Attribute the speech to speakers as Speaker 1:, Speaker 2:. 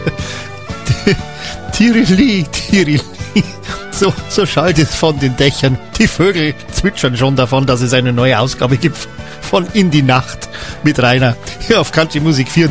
Speaker 1: Tirili, Tirili. So schallt es von den Dächern. Die Vögel zwitschern schon davon, dass es eine neue Ausgabe gibt von In die Nacht mit Rainer hier auf Country Musik 24.